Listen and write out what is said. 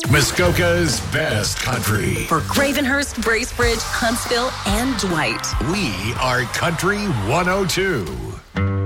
Muskoka's best country. For Gravenhurst, Bracebridge, Huntsville, and Dwight. We are Country 102.